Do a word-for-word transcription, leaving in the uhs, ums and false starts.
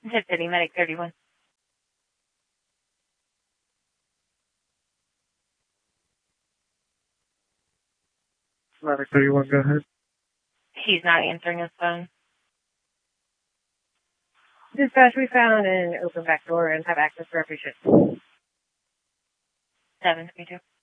Zip City, Medic thirty-one. Medic thirty-one, go ahead. He's not answering his phone. Dispatch, we found an open back door and have access to our patient. seven twenty-two.